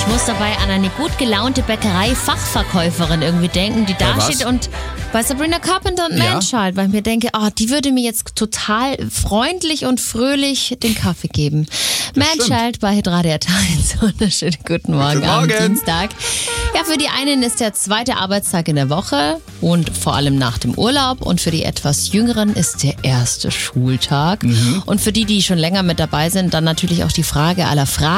Ich muss dabei an eine gut gelaunte Bäckerei-Fachverkäuferin irgendwie denken, die da steht und bei Sabrina Carpenter und Manchild, weil ich mir denke, die würde mir jetzt total freundlich und fröhlich den Kaffee geben. Manchild bei Hitradio 1. Wunderschönen guten Morgen am Dienstag. Ja, für die einen ist der zweite Arbeitstag in der Woche und vor allem nach dem Urlaub, und für die etwas Jüngeren ist der erste Schultag. Und für die schon länger mit dabei sind, dann natürlich auch die Frage aller Fragen.